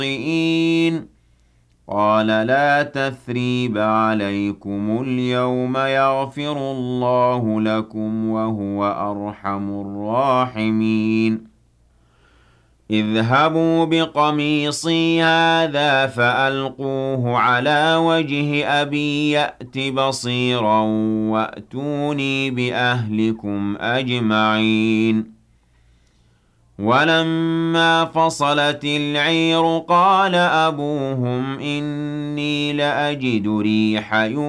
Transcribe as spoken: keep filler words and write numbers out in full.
خاطئين قال لا تثريب عليكم اليوم يغفر الله لكم وهو أرحم الراحمين اذهبوا بقميصي هذا فألقوه على وجه أبي يأت بصيرا وأتوني بأهلكم أجمعين ولما فصلت العير قال أبوهم إني لأجد ريح